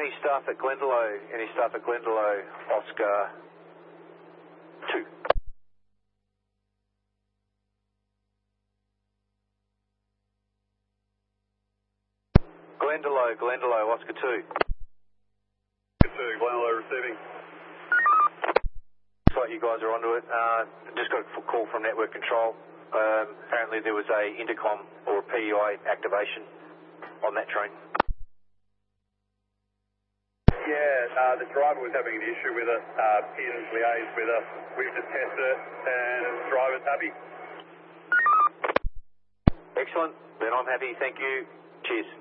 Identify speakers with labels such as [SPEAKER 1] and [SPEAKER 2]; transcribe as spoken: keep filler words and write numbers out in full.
[SPEAKER 1] any staff at Glendalough? Any staff at Glendalough? Oscar two. Glendalough, Glendalough, Oscar two.
[SPEAKER 2] Oscar two, Glendalough receiving.
[SPEAKER 1] Looks like you guys are onto it. Uh, just got a call from network control. Um, apparently there was a intercom or a P U I activation on that train.
[SPEAKER 2] Yeah, uh, the driver was having an issue with it. Uh, pins liaised with us. We've just tested it and the driver's happy.
[SPEAKER 1] Excellent. Then I'm happy. Thank you. Cheers.